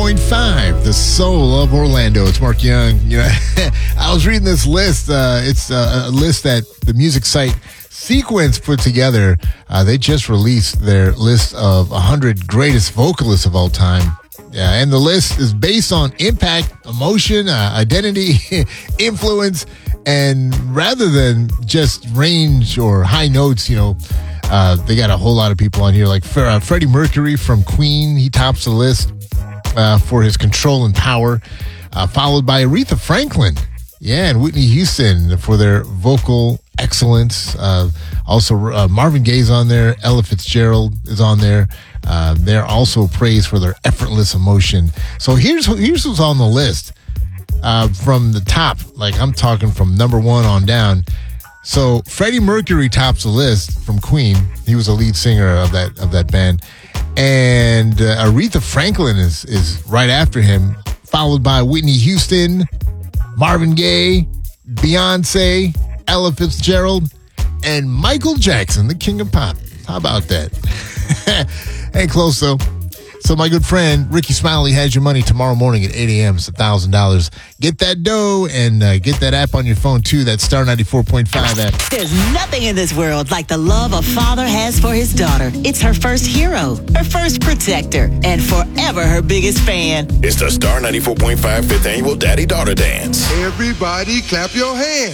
94.5, the soul of Orlando. It's Mark Young. I was reading this list. It's a list that the music site Sequence put together. They just released their list of 100 greatest vocalists of all time. Yeah, and the list is based on impact, emotion, identity, influence, and rather than just range or high notes, they got a whole lot of people on here, like Freddie Mercury from Queen. He tops the list for his control and power, followed by Aretha Franklin, and Whitney Houston for their vocal excellence. Also, Marvin Gaye's on there. Ella Fitzgerald is on there. They're also praised for their effortless emotion. So here's who's on the list from the top. Like, I'm talking from number one on down. So Freddie Mercury tops the list from Queen. He was a lead singer of that band. And Aretha Franklin is right after him, followed by Whitney Houston, Marvin Gaye, Beyonce, Ella Fitzgerald, and Michael Jackson, the king of pop. How about that? Ain't close, though. So my good friend Ricky Smiley has your money tomorrow morning at 8 a.m. It's $1,000. Get that dough and get that app on your phone, too. That Star 94.5 app. There's nothing in this world like the love a father has for his daughter. It's her first hero, her first protector, and forever her biggest fan. It's the Star 94.5 5th Annual Daddy-Daughter Dance. Everybody clap your hands.